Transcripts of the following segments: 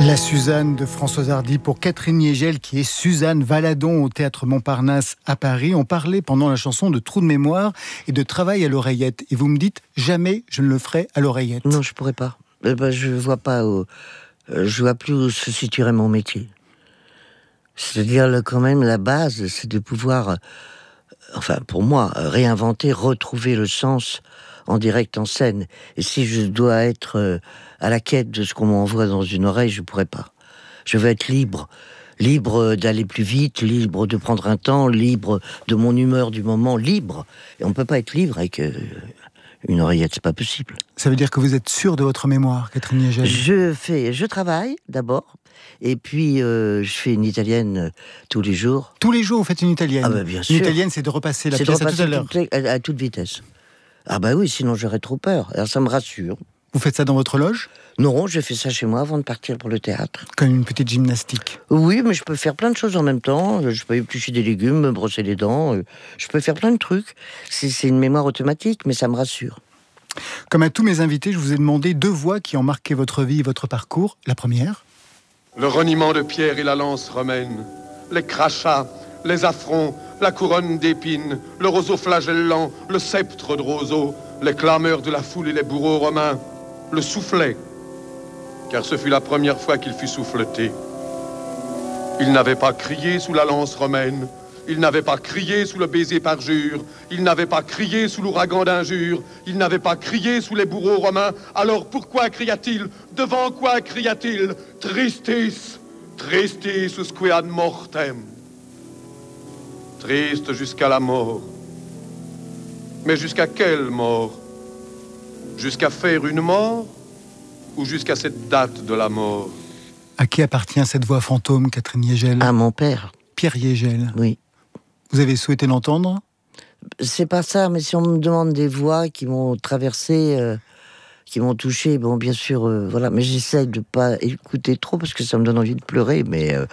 La Suzanne de Françoise Hardy pour Catherine Niégel, qui est Suzanne Valadon au Théâtre Montparnasse à Paris. On parlait pendant la chanson de trou de mémoire et de travail à l'oreillette. Et vous me dites, jamais je ne le ferai à l'oreillette. Non, je pourrais pas. Je vois pas je vois plus où se situerait mon métier. C'est-à-dire, quand même, la base, c'est de pouvoir, pour moi, réinventer, retrouver le sens en direct, en scène. Et si je dois être à la quête de ce qu'on m'envoie dans une oreille, je pourrais pas. Je veux être libre. Libre d'aller plus vite, libre de prendre un temps, libre de mon humeur du moment, libre. Et on peut pas être libre avec une oreillette, c'est pas possible. Ça veut dire que vous êtes sûr de votre mémoire, Catherine Niégel? Je travaille d'abord, et puis je fais une italienne tous les jours. Tous les jours, vous faites une italienne? Ah bah bien sûr. Une italienne, c'est de repasser la pièce à toute l'heure. À toute vitesse. Ah bah oui, sinon j'aurais trop peur. Alors ça me rassure. Vous faites ça dans votre loge? Non, je fais ça chez moi avant de partir pour le théâtre. Comme une petite gymnastique? Oui, mais je peux faire plein de choses en même temps. Je peux éplucher des légumes, me brosser les dents. Je peux faire plein de trucs. C'est une mémoire automatique, mais ça me rassure. Comme à tous mes invités, je vous ai demandé 2 voix qui ont marqué votre vie et votre parcours. La première? Le reniement de pierre et la lance romaine, les crachats, les affronts, la couronne d'épines, le roseau flagellant, le sceptre de roseau, les clameurs de la foule et les bourreaux romains, le soufflet, car ce fut la première fois qu'il fut souffleté. Il n'avait pas crié sous la lance romaine, il n'avait pas crié sous le baiser parjure, il n'avait pas crié sous l'ouragan d'injures, il n'avait pas crié sous les bourreaux romains. Alors pourquoi cria-t-il? Devant quoi cria-t-il? Tristis, tristis usque ad mortem. Triste jusqu'à la mort. Mais jusqu'à quelle mort? Jusqu'à faire une mort ou jusqu'à cette date de la mort? À qui appartient cette voix fantôme, Catherine Niégel? À mon père. Pierre Niégel. Oui. Vous avez souhaité l'entendre? C'est pas ça, mais si on me demande des voix qui m'ont traversé, qui m'ont touché, bon, bien sûr, voilà. Mais j'essaie de pas écouter trop parce que ça me donne envie de pleurer.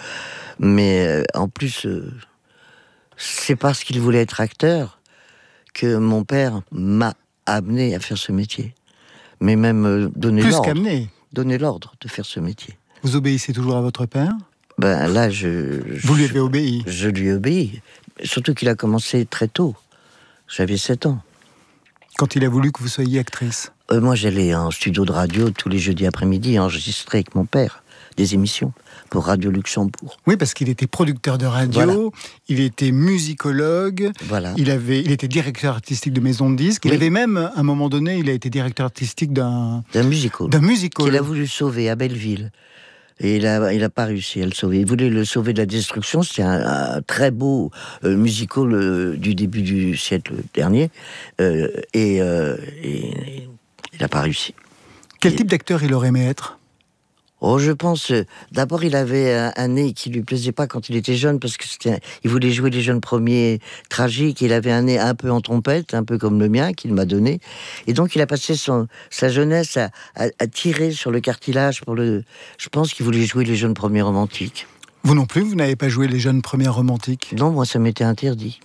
Mais en plus, c'est parce qu'il voulait être acteur que mon père m'a amené à faire ce métier. Mais même donner Plus l'ordre. qu'amené. Donner l'ordre de faire ce métier. Vous obéissez toujours à votre père? Ben là, Vous lui avez obéi? Je lui ai obéi. Surtout qu'il a commencé très tôt. J'avais 7 ans. Quand il a voulu que vous soyez actrice? Moi, j'allais en studio de radio tous les jeudis après-midi enregistrer avec mon père des émissions pour Radio Luxembourg. Oui, parce qu'il était producteur de radio, voilà. Il était musicologue, voilà. Il était directeur artistique de maison de disques. Il avait même, à un moment donné, il a été directeur artistique d'un musical. Qu'il a voulu sauver à Belleville. Et il a pas réussi à le sauver. Il voulait le sauver de la destruction. C'était un très beau musical du début du siècle dernier. Et il n'a pas réussi. Quel type d'acteur il aurait aimé être? Oh, je pense... d'abord, il avait un nez qui lui plaisait pas quand il était jeune, parce que il voulait jouer les jeunes premiers tragiques. Il avait un nez un peu en trompette, un peu comme le mien, qu'il m'a donné. Et donc, il a passé sa jeunesse à tirer sur le cartilage je pense qu'il voulait jouer les jeunes premiers romantiques. Vous non plus, vous n'avez pas joué les jeunes premiers romantiques? Non, moi, ça m'était interdit.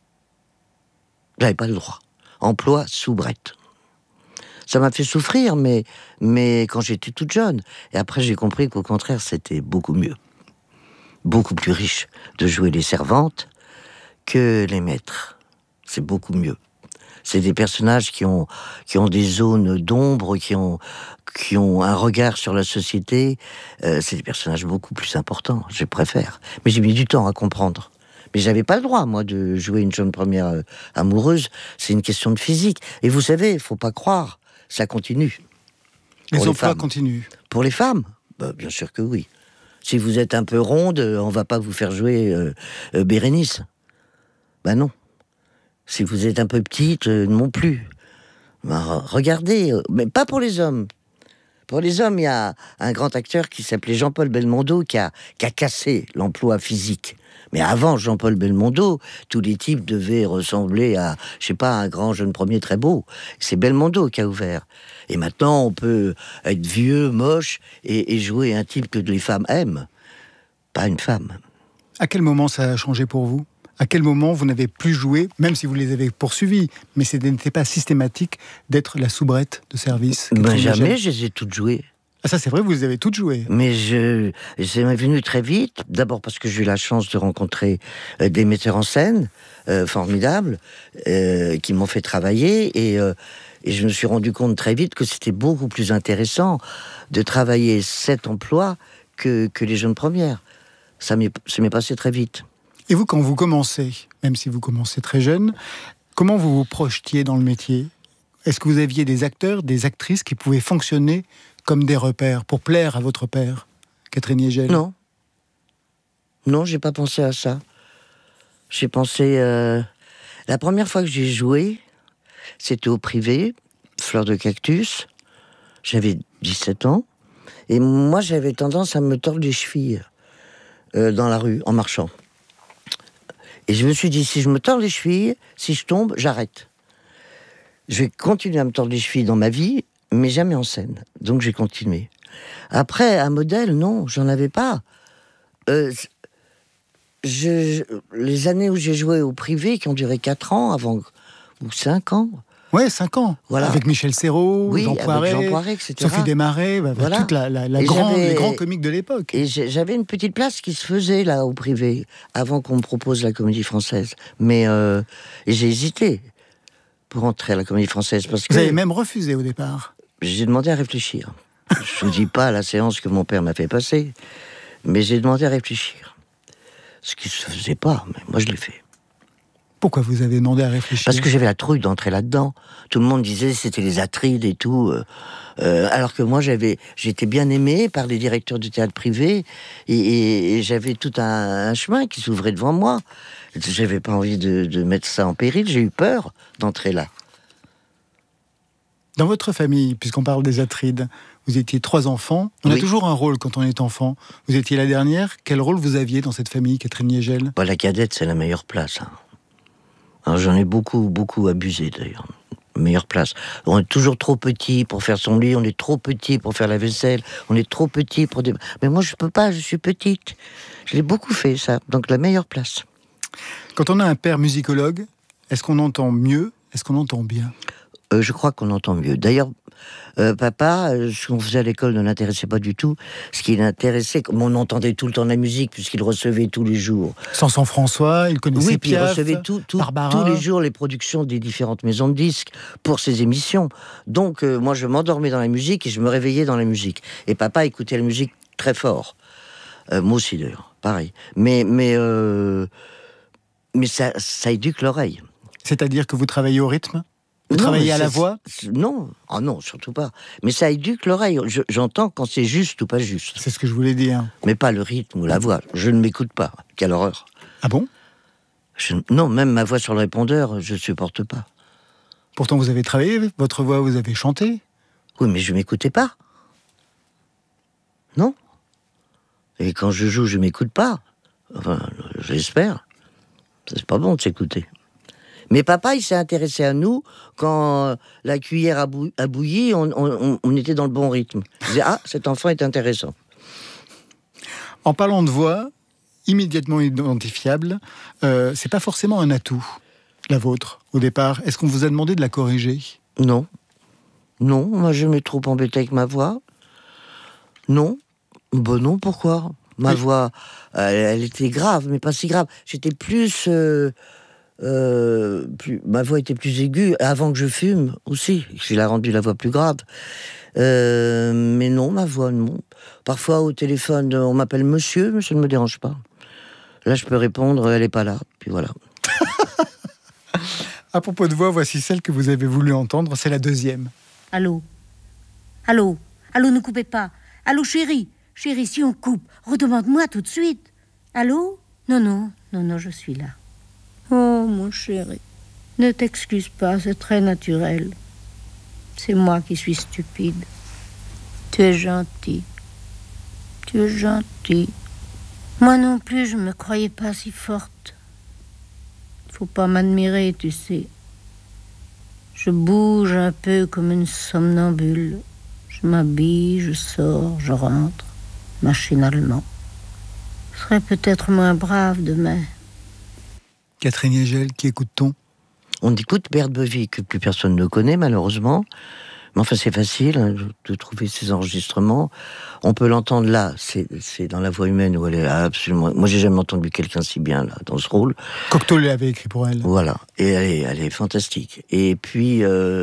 J'avais pas le droit. Emploi soubrette. Ça m'a fait souffrir, mais quand j'étais toute jeune. Et après, j'ai compris qu'au contraire, c'était beaucoup mieux. Beaucoup plus riche de jouer les servantes que les maîtres. C'est beaucoup mieux. C'est des personnages qui ont des zones d'ombre, qui ont un regard sur la société. C'est des personnages beaucoup plus importants, je préfère. Mais j'ai mis du temps à comprendre. Mais j'avais pas le droit, moi, de jouer une jeune première amoureuse. C'est une question de physique. Et vous savez, il faut pas croire. Ça continue. Les emplois continuent. Pour les femmes, bien sûr que oui. Si vous êtes un peu ronde, on va pas vous faire jouer Bérénice. Non. Si vous êtes un peu petite, non plus. Regardez, mais pas pour les hommes. Pour les hommes, il y a un grand acteur qui s'appelait Jean-Paul Belmondo qui a cassé l'emploi physique. Mais avant Jean-Paul Belmondo, tous les types devaient ressembler à, je sais pas, un grand jeune premier très beau. C'est Belmondo qui a ouvert. Et maintenant, on peut être vieux, moche, et jouer un type que les femmes aiment. Pas une femme. À quel moment ça a changé pour vous? À quel moment vous n'avez plus joué, même si vous les avez poursuivis, mais ce n'était pas systématique d'être la soubrette de service? Jamais, je les ai toutes jouées. Ah, ça c'est vrai, vous avez toutes joué. Mais c'est venu très vite. D'abord parce que j'ai eu la chance de rencontrer des metteurs en scène formidables qui m'ont fait travailler et je me suis rendu compte très vite que c'était beaucoup plus intéressant de travailler cet emploi que les jeunes premières. Ça m'est passé très vite. Et vous, quand vous commencez, même si vous commencez très jeune, comment vous vous projetiez dans le métier ? Est-ce que vous aviez des acteurs, des actrices qui pouvaient fonctionner comme des repères pour plaire à votre père, Catherine Niégel ? Non, j'ai pas pensé à ça. J'ai pensé... La première fois que j'ai joué, c'était au privé, Fleur de Cactus. J'avais 17 ans. Et moi, j'avais tendance à me tordre les chevilles dans la rue, en marchant. Et je me suis dit, si je me tords les chevilles, si je tombe, j'arrête. Je vais continuer à me tordre les chevilles dans ma vie, mais jamais en scène. Donc j'ai continué. Après, un modèle, non, j'en avais pas. Les années où j'ai joué au privé, qui ont duré 4 ans, ou 5 ans. Ouais, 5 ans. Voilà. Avec Michel Serrault, Jean Poiret, etc. Sophie Desmarais, voilà. Toute les grands comiques de l'époque. Et j'avais une petite place qui se faisait là au privé, avant qu'on me propose la Comédie Française. Mais j'ai hésité pour entrer à la Comédie Française. Parce que vous avez même refusé au départ. J'ai demandé à réfléchir. Je vous dis pas la séance que mon père m'a fait passer, mais j'ai demandé à réfléchir. Ce qui se faisait pas, mais moi je l'ai fait. Pourquoi vous avez demandé à réfléchir ? Parce que j'avais la trouille d'entrer là-dedans. Tout le monde disait que c'était les Atrides et tout. Alors que moi, j'étais bien aimé par les directeurs du théâtre privé et j'avais tout un chemin qui s'ouvrait devant moi. J'avais pas envie de mettre ça en péril. J'ai eu peur d'entrer là. Dans votre famille, puisqu'on parle des Atrides, vous étiez 3 enfants. On a toujours un rôle quand on est enfant. Vous étiez la dernière. Quel rôle vous aviez dans cette famille, Catherine Niégel ? La cadette, c'est la meilleure place. Alors, j'en ai beaucoup, beaucoup abusé d'ailleurs. Meilleure place. On est toujours trop petit pour faire son lit, on est trop petit pour faire la vaisselle, on est trop petit pour... Mais moi, je peux pas, je suis petite. Je l'ai beaucoup fait, ça. Donc, la meilleure place. Quand on a un père musicologue, est-ce qu'on entend mieux ? Est-ce qu'on entend bien ? Je crois qu'on entend mieux. D'ailleurs, papa, ce qu'on faisait à l'école ne l'intéressait pas du tout. Ce qui l'intéressait, comme on entendait tout le temps la musique, puisqu'il recevait tous les jours. Samson François, il connaissait puis il Piaf, recevait tous les jours les productions des différentes maisons de disques pour ses émissions. Donc, moi, je m'endormais dans la musique et je me réveillais dans la musique. Et papa écoutait la musique très fort. Moi aussi, d'ailleurs, pareil. Mais ça éduque l'oreille. C'est-à-dire que vous travaillez au rythme ? Vous travaillez à la voix ? Non, non, surtout pas. Mais ça éduque l'oreille. J'entends quand c'est juste ou pas juste. C'est ce que je voulais dire. Mais pas le rythme ou la voix. Je ne m'écoute pas. Quelle horreur. Ah bon ? Non, même ma voix sur le répondeur, je ne supporte pas. Pourtant, vous avez travaillé votre voix, vous avez chanté. Oui, mais je ne m'écoutais pas. Non. Et quand je joue, je ne m'écoute pas. Enfin, j'espère. C'est pas bon de s'écouter. Mais papa, il s'est intéressé à nous quand la cuillère a bouilli, on était dans le bon rythme. Il disait, cet enfant est intéressant. En parlant de voix, immédiatement identifiable, c'est pas forcément un atout, la vôtre, au départ. Est-ce qu'on vous a demandé de la corriger ? Non. Non, moi je m'ai trop embêté avec ma voix. Non. Non, pourquoi ? Ma voix, elle était grave, mais pas si grave. J'étais plus... ma voix était plus aiguë avant que je fume aussi. Il a rendu la voix plus grave. Mais non, ma voix, non. Parfois au téléphone, on m'appelle monsieur, mais ça ne me dérange pas. Là, je peux répondre, elle n'est pas là. Puis voilà. À propos de voix, voici celle que vous avez voulu entendre. C'est la deuxième. Allô ? Allô ? Allô, ne coupez pas. Allô, chérie ? Chérie, si on coupe, redemande-moi tout de suite. Allô ? Non, je suis là. Oh, mon chéri, ne t'excuse pas, c'est très naturel. C'est moi qui suis stupide. Tu es gentil. Tu es gentil. Moi non plus, je me croyais pas si forte. Faut pas m'admirer, tu sais. Je bouge un peu comme une somnambule. Je m'habille, je sors, je rentre, machinalement. Je serai peut-être moins brave demain. Catherine Niégel, qui écoute-t-on ? On écoute Berthe Bovy, que plus personne ne connaît, malheureusement. Mais enfin, c'est facile hein, de trouver ces enregistrements. On peut l'entendre là, c'est dans La Voix humaine où elle est absolument... Moi, j'ai jamais entendu quelqu'un si bien là, dans ce rôle. Cocteau l'avait écrit pour elle. Voilà, et elle est fantastique. Et puis,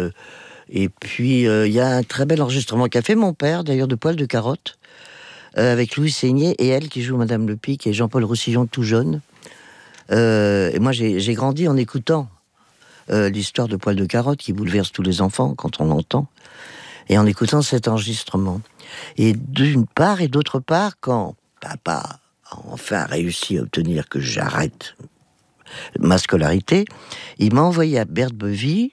il y a un très bel enregistrement qu'a fait mon père, d'ailleurs, de Poil de Carotte, avec Louis Seigné et elle qui joue Madame Le Pic et Jean-Paul Roussillon tout jeune. Et moi, j'ai grandi en écoutant l'histoire de Poil de Carotte qui bouleverse tous les enfants quand on l'entend, et en écoutant cet enregistrement. Et d'une part, et d'autre part, quand papa a enfin réussi à obtenir que j'arrête ma scolarité, il m'a envoyé à Berthe Bevy,